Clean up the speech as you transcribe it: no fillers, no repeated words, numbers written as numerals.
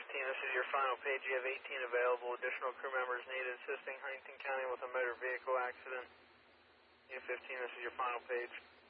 this is your final page. You have 18 available. Additional crew members needed assisting Huntington County with a motor vehicle accident. U15, this is your final page.